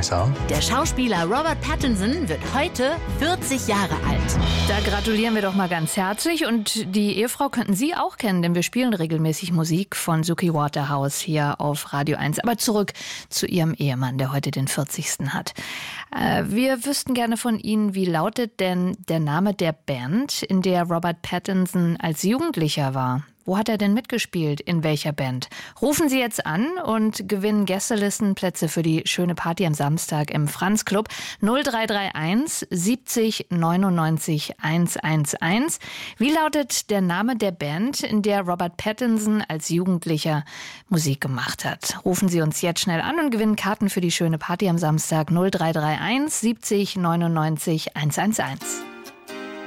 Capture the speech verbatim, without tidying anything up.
myself. Der Schauspieler Robert Pattinson wird heute vierzig Jahre alt. Da gratulieren wir doch mal ganz herzlich. Und die Ehefrau könnten Sie auch kennen, denn wir spielen regelmäßig Musik von Suki Waterhouse hier auf Radio eins. Aber zurück zu Ihrem Ehemann, der heute den vierzigsten hat. Äh, wir wüssten gerne von Ihnen, wie lautet denn der Name der Band, in der Robert Pattinson als Jugendlicher war? Wo hat er denn mitgespielt? In welcher Band? Rufen Sie jetzt an und gewinnen Gästelistenplätze für die schöne Party am Samstag im Franz Club. null drei drei eins siebzig neunundneunzig hundertzehn. Wie lautet der Name der Band, in der Robert Pattinson als Jugendlicher Musik gemacht hat? Rufen Sie uns jetzt schnell an und gewinnen Karten für die schöne Party am Samstag. null drei drei eins siebzig neunundneunzig hundertzehn.